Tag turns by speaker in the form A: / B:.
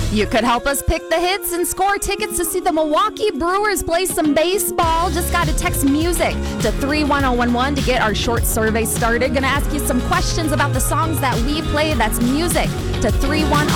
A: You could help us pick the hits and score tickets to see the Milwaukee Brewers play some baseball. Just got to text music to 31011 to get our short survey started. Going to ask you some questions about the songs that we play. That's music to 31011.